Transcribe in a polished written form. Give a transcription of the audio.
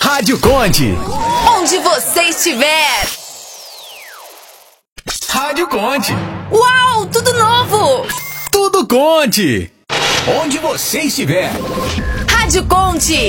Rádio Conte. Onde você estiver. Rádio Conte. Uau, tudo novo. Tudo Conte. Onde você estiver. Rádio Conte.